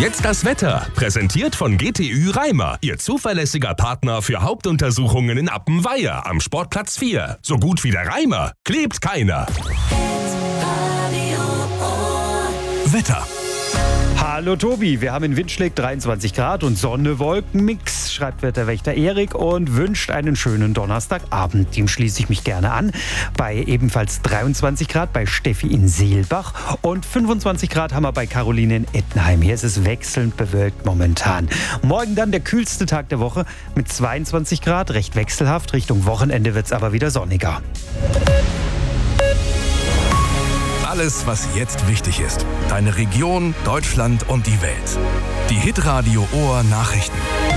Jetzt das Wetter, präsentiert von GTÜ Reimer, Ihr zuverlässiger Partner für Hauptuntersuchungen in Appenweier am Sportplatz 4. So gut wie der Reimer klebt keiner. Wetter. Hallo Tobi, wir haben in Windschläg 23 Grad und Sonne-Wolken-Mix, schreibt Wetterwächter Erik und wünscht einen schönen Donnerstagabend. Dem schließe ich mich gerne an. Bei ebenfalls 23 Grad bei Steffi in Seelbach und 25 Grad haben wir bei Caroline in Ettenheim. Hier ist es wechselnd bewölkt momentan. Morgen dann der kühlste Tag der Woche mit 22 Grad, recht wechselhaft. Richtung Wochenende wird es aber wieder sonniger. Alles, was jetzt wichtig ist. Deine Region, Deutschland und die Welt. Die Hitradio Ohr Nachrichten.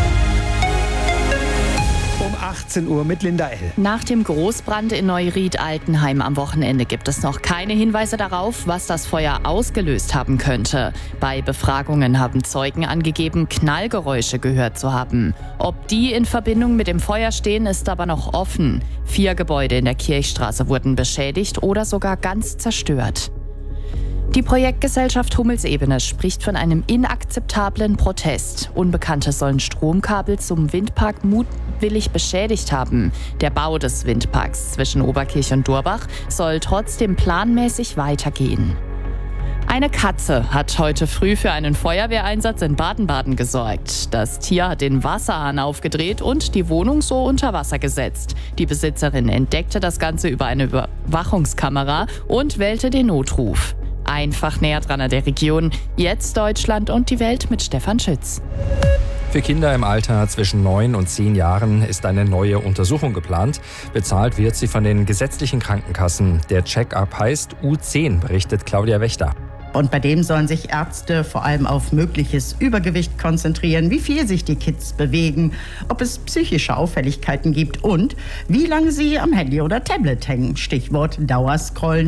Um 18 Uhr mit Linda L. Nach dem Großbrand in Neuried-Altenheim am Wochenende gibt es noch keine Hinweise darauf, was das Feuer ausgelöst haben könnte. Bei Befragungen haben Zeugen angegeben, Knallgeräusche gehört zu haben. Ob die in Verbindung mit dem Feuer stehen, ist aber noch offen. 4 Gebäude in der Kirchstraße wurden beschädigt oder sogar ganz zerstört. Die Projektgesellschaft Hummelsebene spricht von einem inakzeptablen Protest. Unbekannte sollen Stromkabel zum Windpark mutwillig beschädigt haben. Der Bau des Windparks zwischen Oberkirch und Durbach soll trotzdem planmäßig weitergehen. Eine Katze hat heute früh für einen Feuerwehreinsatz in Baden-Baden gesorgt. Das Tier hat den Wasserhahn aufgedreht und die Wohnung so unter Wasser gesetzt. Die Besitzerin entdeckte das Ganze über eine Überwachungskamera und wählte den Notruf. Einfach näher dran an der Region. Jetzt Deutschland und die Welt mit Stefan Schütz. Für Kinder im Alter zwischen 9 und 10 Jahren ist eine neue Untersuchung geplant. Bezahlt wird sie von den gesetzlichen Krankenkassen. Der Check-up heißt U10, berichtet Claudia Wächter. Und bei dem sollen sich Ärzte vor allem auf mögliches Übergewicht konzentrieren, wie viel sich die Kids bewegen, ob es psychische Auffälligkeiten gibt und wie lange sie am Handy oder Tablet hängen. Stichwort Dauerscrollen.